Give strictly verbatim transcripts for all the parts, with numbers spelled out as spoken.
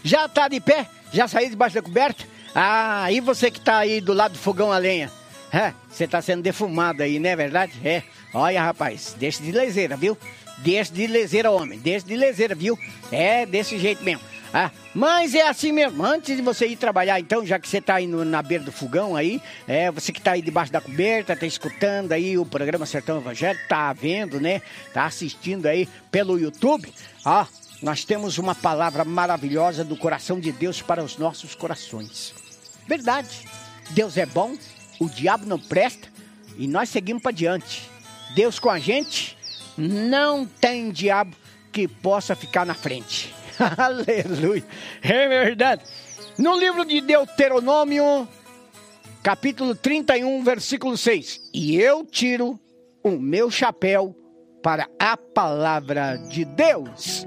Já tá de pé? Já saiu debaixo da coberta? Ah, e você que tá aí do lado do fogão a lenha? É, você tá sendo defumado aí, não é verdade? É, olha rapaz, deixa de leseira, viu? Deixa de leseira, homem, deixa de leseira, viu? É desse jeito mesmo. Ah, mas é assim mesmo, antes de você ir trabalhar então, já que você tá aí no, na beira do fogão aí, é, você que tá aí debaixo da coberta, tá escutando aí o programa Sertão Evangélico, tá vendo, né? Tá assistindo aí pelo YouTube, ó, nós temos uma palavra maravilhosa do coração de Deus para os nossos corações. Verdade, Deus é bom, o diabo não presta e nós seguimos para diante. Deus com a gente, não tem diabo que possa ficar na frente. Aleluia, é verdade. No livro de Deuteronômio, capítulo trinta e um, versículo seis. E eu tiro o meu chapéu para a palavra de Deus.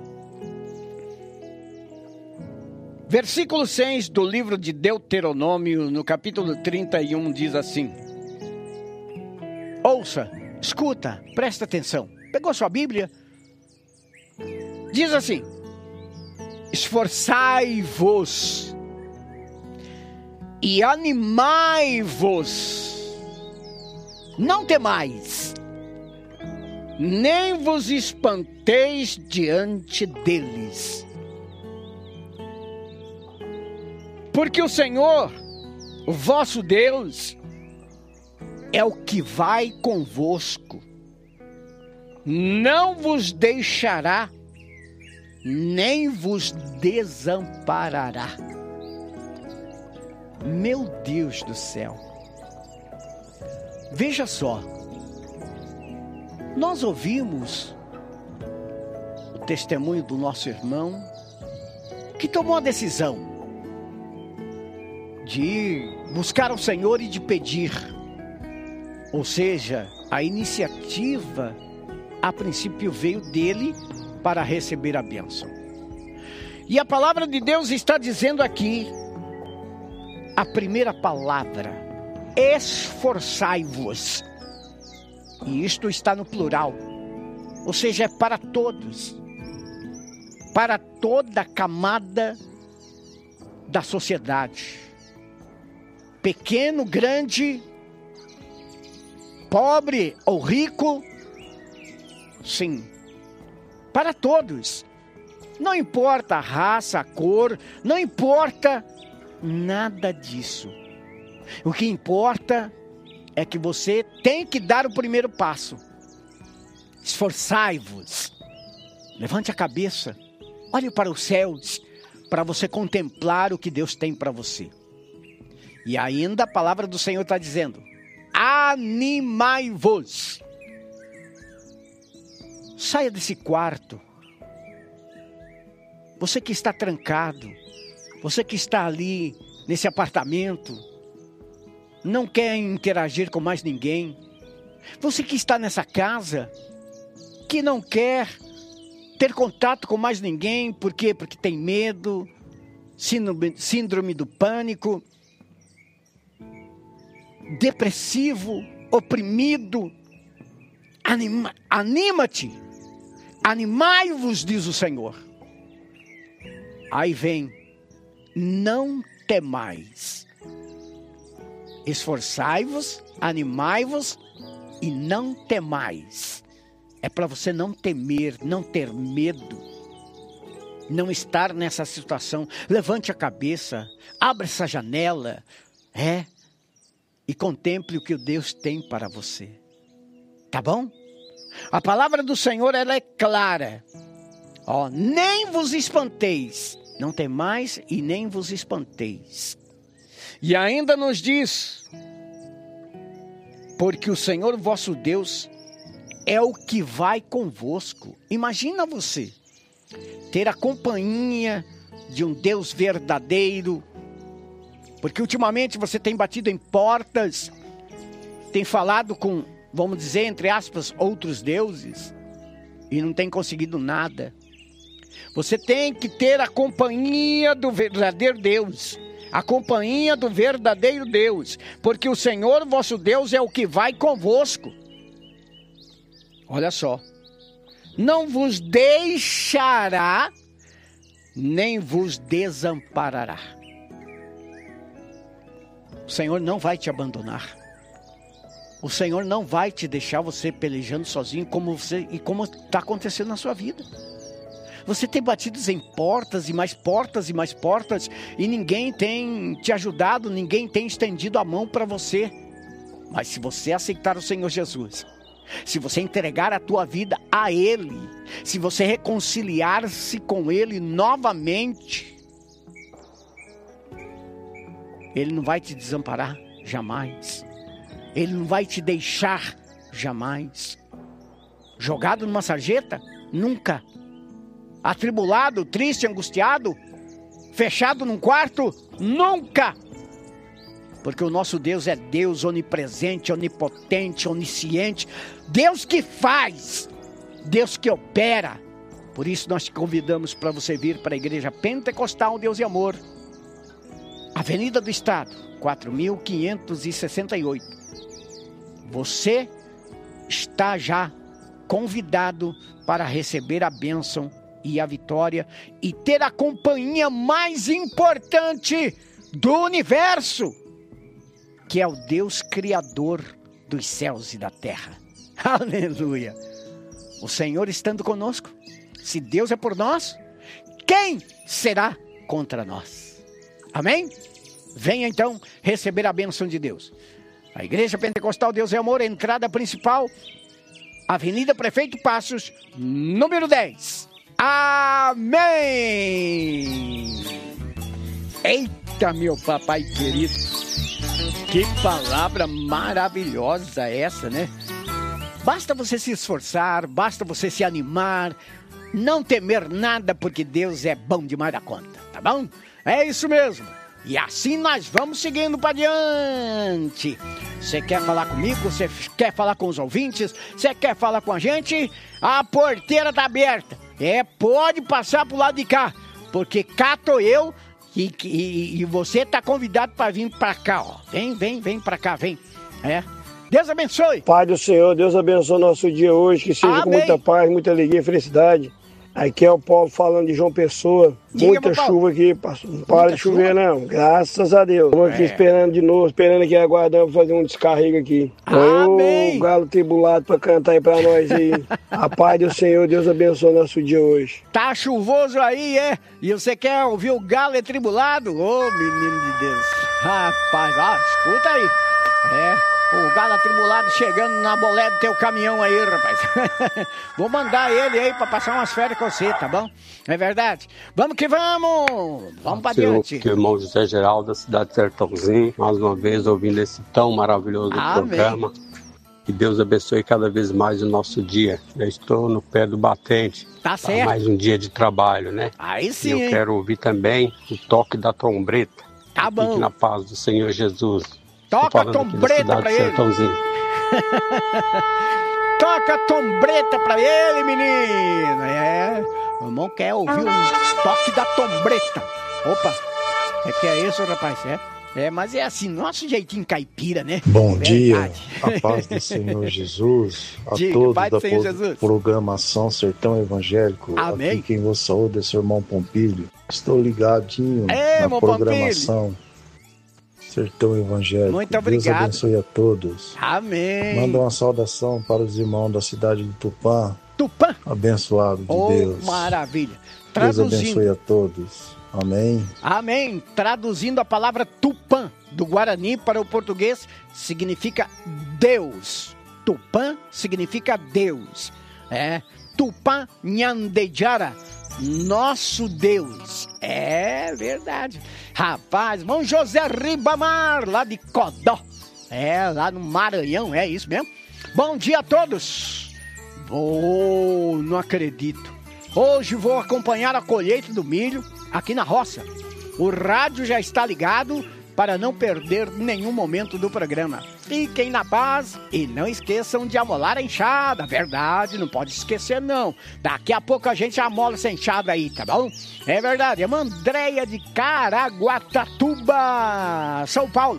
Versículo seis do livro de Deuteronômio, no capítulo trinta e um, diz assim. Ouça, escuta, presta atenção. Pegou sua Bíblia? Diz assim. Esforçai-vos e animai-vos, não temais, nem vos espanteis diante deles. Porque o Senhor, o vosso Deus, é o que vai convosco, não vos deixará, nem vos desamparará. Meu Deus do céu. Veja só. Nós ouvimos o testemunho do nosso irmão que tomou a decisão de ir buscar o Senhor e de pedir. Ou seja, a iniciativa a princípio veio dele para receber a bênção. E a palavra de Deus está dizendo aqui, a primeira palavra, esforçai-vos. E isto está no plural, ou seja, é para todos, para toda a camada da sociedade, pequeno, grande, pobre ou rico, sim, para todos. Não importa a raça, a cor, não importa nada disso. O que importa é que você tem que dar o primeiro passo. Esforçai-vos. Levante a cabeça. Olhe para os céus, para você contemplar o que Deus tem para você. E ainda a palavra do Senhor está dizendo, animai-vos. Saia desse quarto. Você que está trancado, você que está ali nesse apartamento, não quer interagir com mais ninguém. Você que está nessa casa, que não quer ter contato com mais ninguém, por quê? Porque tem medo, síndrome, síndrome do pânico, depressivo, oprimido. Anima, anima-te, animai-vos, diz o Senhor. Aí vem, não temais. Esforçai-vos, animai-vos e não temais. É para você não temer, não ter medo, não estar nessa situação. Levante a cabeça, abra essa janela, é, e contemple o que Deus tem para você. Tá bom? A palavra do Senhor, ela é clara. Ó, nem vos espanteis, não temais e nem vos espanteis. E ainda nos diz, porque o Senhor vosso Deus é o que vai convosco. Imagina você ter a companhia de um Deus verdadeiro, porque ultimamente você tem batido em portas, tem falado com, vamos dizer, entre aspas, outros deuses, e não tem conseguido nada. Você tem que ter a companhia do verdadeiro Deus, a companhia do verdadeiro Deus, porque o Senhor vosso Deus é o que vai convosco. Olha só, não vos deixará, nem vos desamparará. O Senhor não vai te abandonar. O Senhor não vai te deixar você pelejando sozinho como você e como está acontecendo na sua vida. Você tem batido em portas e mais portas e mais portas e ninguém tem te ajudado, ninguém tem estendido a mão para você. Mas se você aceitar o Senhor Jesus, se você entregar a tua vida a Ele, se você reconciliar-se com Ele novamente, Ele não vai te desamparar jamais. Ele não vai te deixar jamais. Jogado numa sarjeta? Nunca. Atribulado, triste, angustiado, fechado num quarto? Nunca. Porque o nosso Deus é Deus onipresente, onipotente, onisciente. Deus que faz, Deus que opera. Por isso nós te convidamos para você vir para a Igreja Pentecostal Deus e Amor, Avenida do Estado, quatro mil quinhentos e sessenta e oito. Você está já convidado para receber a bênção e a vitória e ter a companhia mais importante do universo, que é o Deus Criador dos céus e da terra. Aleluia! O Senhor estando conosco, se Deus é por nós, quem será contra nós? Amém? Venha então receber a bênção de Deus. A Igreja Pentecostal Deus é Amor, entrada principal, Avenida Prefeito Passos, número dez. Amém! Eita, meu papai querido, que palavra maravilhosa essa, né? Basta você se esforçar, basta você se animar, não temer nada, porque Deus é bom demais da conta, tá bom? É isso mesmo. E assim nós vamos seguindo para diante. Você quer falar comigo? Você quer falar com os ouvintes? Você quer falar com a gente? A porteira tá aberta. É, pode passar pro lado de cá, porque cá tô eu e, e, e você tá convidado para vir para cá, ó. Vem, vem, vem para cá, vem. É. Deus abençoe. Pai do Senhor, Deus abençoe o nosso dia hoje, que seja Amém. Com muita paz, muita alegria e felicidade. Aqui é o Paulo falando de João Pessoa. Diga, muita chuva aqui, pastor. Não para de chover, chuva? Não. Graças a Deus. Estamos aqui é. esperando de novo, esperando aqui, aguardando fazer um descarrego aqui. Amém. O galo tribulado para cantar aí para nós aí. A paz do Senhor, Deus abençoe o nosso dia hoje. Tá chuvoso aí, é? E você quer ouvir o galo tribulado? Ô, oh, menino de Deus. Rapaz, ó, escuta aí. É. O galo atribulado chegando na bolé do teu caminhão aí, rapaz. Vou mandar ele aí pra passar umas férias com você, tá bom? É verdade? Vamos que vamos! Vamos pra Senhor, diante. Que o irmão José Geraldo, da cidade de Sertãozinho, mais uma vez ouvindo esse tão maravilhoso Amém. Programa. Que Deus abençoe cada vez mais o nosso dia. Já estou no pé do batente. Tá certo. Mais um dia de trabalho, né? Aí sim. E eu hein? quero ouvir também o toque da trombeta. Tá bom. Fique na paz do Senhor Jesus. Toca a tombreta pra ele. Toca a tombreta pra ele, menino. É, o irmão quer ouvir um toque da tombreta. Opa, o que, que é isso, rapaz? É, é, mas é assim, nosso jeitinho caipira, né? Bom Verdade. Dia, a paz do Senhor Jesus, a Diga, todos da pro- Jesus. Programação Sertão Evangélico. Amém. Aqui quem vos saúde é seu irmão Pompílio. Estou ligadinho é, na programação. Pompílio. Sertão Evangélico. Muito obrigado. Deus abençoe a todos. Amém. Manda uma saudação para os irmãos da cidade de Tupã. Tupã. Abençoado de oh, Deus. Maravilha. Traduzindo. Deus abençoe a todos. Amém. Amém. Traduzindo a palavra Tupã do Guarani para o português significa Deus. Tupã significa Deus. É. Tupã Nhandejara. Nosso Deus. É verdade. Rapaz, irmão José Ribamar, lá de Codó. É, lá no Maranhão, é isso mesmo? Bom dia a todos. Oh, não acredito. Hoje vou acompanhar a colheita do milho aqui na roça. O rádio já está ligado para não perder nenhum momento do programa. Fiquem na paz e não esqueçam de amolar a enxada. Verdade, não pode esquecer não. Daqui a pouco a gente amola essa enxada aí, tá bom? É verdade, é uma Andréia de Caraguatatuba, São Paulo.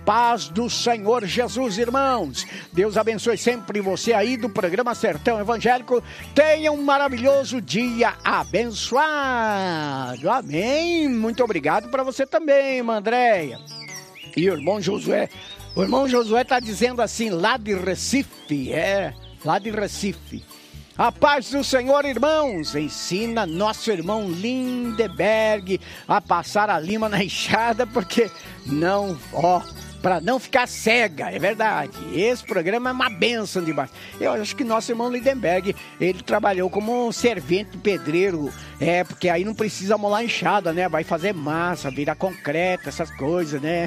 paz do Senhor Jesus, irmãos. Deus abençoe sempre você aí do programa Sertão Evangélico. Tenha um maravilhoso dia abençoado. Amém. Muito obrigado para você também, irmã Andréia. E o irmão Josué. O irmão Josué está dizendo assim, lá de Recife. É, lá de Recife. A paz do Senhor, irmãos, ensina nosso irmão Lindeberg a passar a lima na enxada, porque não, ó, para não ficar cega, é verdade. Esse programa é uma bênção demais. Eu acho que nosso irmão Lindeberg, ele trabalhou como servente pedreiro, é, porque aí não precisa molar enxada, né? Vai fazer massa, virar concreto, essas coisas, né?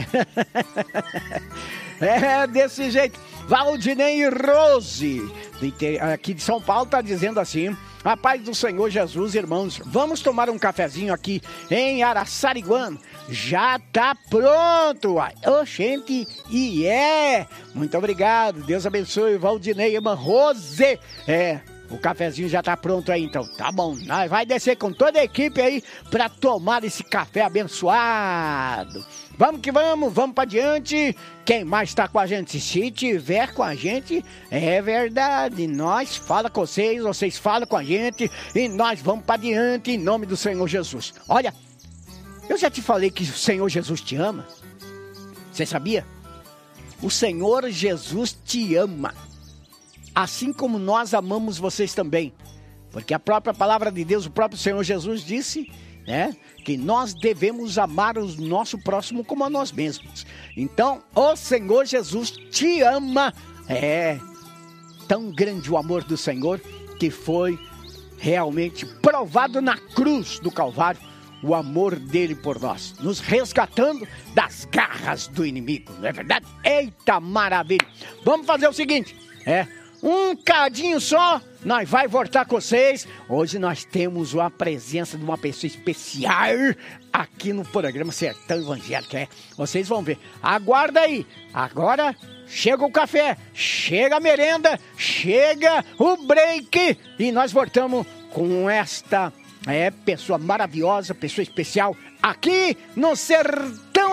É, desse jeito. Valdinei Rose, aqui de São Paulo, está dizendo assim: a paz do Senhor Jesus, irmãos, vamos tomar um cafezinho aqui em Araçariguama. Já tá pronto, uai. Ô, gente, e é. Muito obrigado, Deus abençoe, Valdinei, irmã Rose. É, o cafezinho já tá pronto aí, então. Tá bom, nós vai descer com toda a equipe aí para tomar esse café abençoado. Vamos que vamos, vamos para diante. Quem mais está com a gente? Se tiver com a gente, é verdade. Nós fala com vocês, vocês falam com a gente e nós vamos para diante em nome do Senhor Jesus. Olha, eu já te falei que o Senhor Jesus te ama. Você sabia? O Senhor Jesus te ama. Assim como nós amamos vocês também. Porque a própria palavra de Deus, o próprio Senhor Jesus disse, né, que nós devemos amar o nosso próximo como a nós mesmos. Então, o Senhor Jesus te ama. É tão grande o amor do Senhor que foi realmente provado na cruz do Calvário, o amor dele por nós, nos resgatando das garras do inimigo, não é verdade? Eita maravilha! Vamos fazer o seguinte, é, um cadinho só, nós vai voltar com vocês. Hoje nós temos a presença de uma pessoa especial aqui no programa Sertão Evangélico, é, vocês vão ver. Aguarda aí, agora chega o café, chega a merenda, chega o break e nós voltamos com esta é, pessoa maravilhosa, pessoa especial aqui no Sertão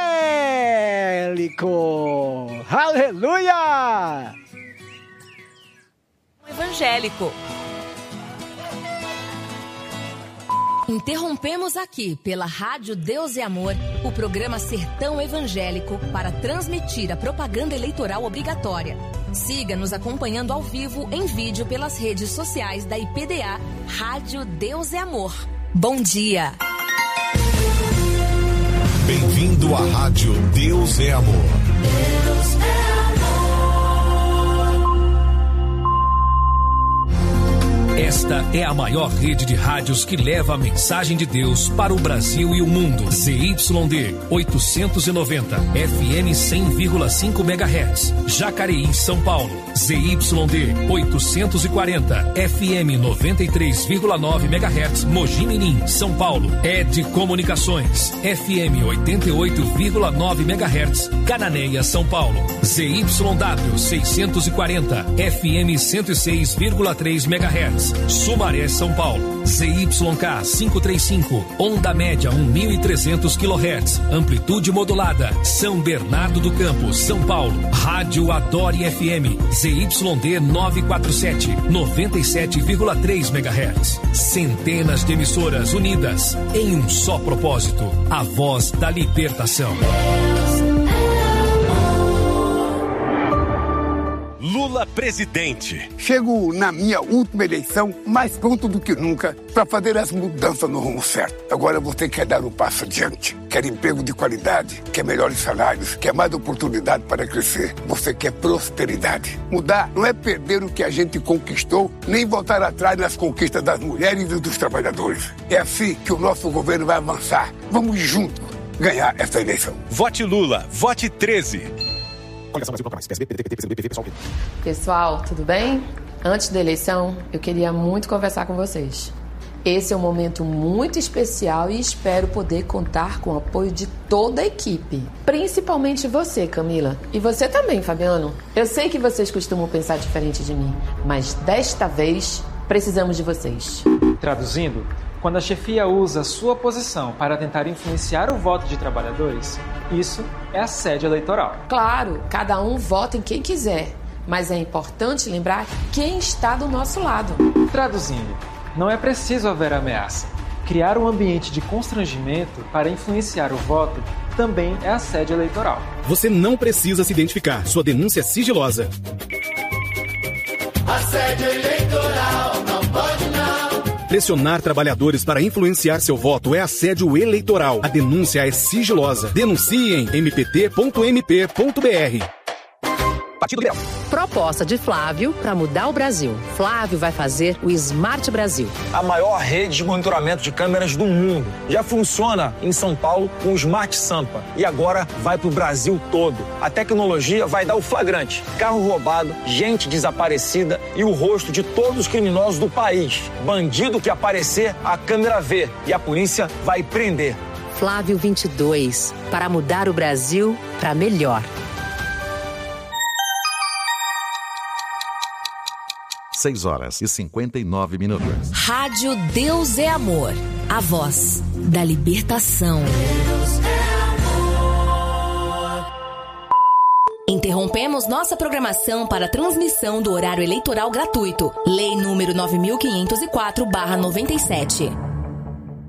Evangélico. Aleluia! Evangélico. Interrompemos aqui pela Rádio Deus é Amor o programa Sertão Evangélico para transmitir a propaganda eleitoral obrigatória. Siga nos acompanhando ao vivo em vídeo pelas redes sociais da I P D A Rádio Deus é Amor. Bom dia. Bem-vindo à Rádio Deus é Amor. Deus é amor. Esta é a maior rede de rádios que leva a mensagem de Deus para o Brasil e o mundo. Z Y D oitocentos e noventa, F M cem vírgula cinco megahertz, Jacareí, São Paulo. Z Y D oitocentos e quarenta, F M noventa e três vírgula nove megahertz, Mogi Mirim, São Paulo. Ed Comunicações, F M oitenta e oito vírgula nove megahertz, Cananéia, São Paulo. Z Y W seiscentos e quarenta, F M cento e seis vírgula três megahertz, Sumaré, São Paulo. Z Y K quinhentos e trinta e cinco, onda média mil e trezentos quilohertz, amplitude modulada, São Bernardo do Campo, São Paulo. Rádio Adore F M, Z Y D novecentos e quarenta e sete, noventa e sete vírgula três megahertz. Centenas de emissoras unidas em um só propósito, a voz da libertação. Lula presidente. Chego na minha última eleição mais pronto do que nunca para fazer as mudanças no rumo certo. Agora você quer dar um passo adiante, quer emprego de qualidade, quer melhores salários, quer mais oportunidade para crescer. Você quer prosperidade. Mudar não é perder o que a gente conquistou, nem voltar atrás nas conquistas das mulheres e dos trabalhadores. É assim que o nosso governo vai avançar. Vamos juntos ganhar essa eleição. Vote Lula, vote treze. Pessoal, tudo bem? Antes da eleição, eu queria muito conversar com vocês. Esse é um momento muito especial e espero poder contar com o apoio de toda a equipe. Principalmente você, Camila. E você também, Fabiano. Eu sei que vocês costumam pensar diferente de mim, mas desta vez precisamos de vocês. Traduzindo, Quando a chefia usa sua posição para tentar influenciar o voto de trabalhadores, isso é assédio eleitoral. Claro, cada um vota em quem quiser, mas é importante lembrar quem está do nosso lado. Traduzindo, não é preciso haver ameaça. Criar um ambiente de constrangimento para influenciar o voto também é assédio eleitoral. Você não precisa se identificar. Sua denúncia é sigilosa. Assédio eleitoral, não pode não. Pressionar trabalhadores para influenciar seu voto é assédio eleitoral. A denúncia é sigilosa. Denuncie em m p t ponto m p ponto b r. Partido Liberal. Proposta de Flávio para mudar o Brasil. Flávio vai fazer o Smart Brasil. A maior rede de monitoramento de câmeras do mundo. Já funciona em São Paulo com o Smart Sampa. E agora vai para o Brasil todo. A tecnologia vai dar o flagrante. Carro roubado, gente desaparecida e o rosto de todos os criminosos do país. Bandido que aparecer, a câmera vê. E a polícia vai prender. Flávio vinte e dois. Para mudar o Brasil para melhor. seis horas e cinquenta e nove minutos. Rádio Deus é Amor. A voz da libertação. Deus é amor. Interrompemos nossa programação para transmissão do horário eleitoral gratuito. Lei número nove mil quinhentos e quatro barra noventa e sete.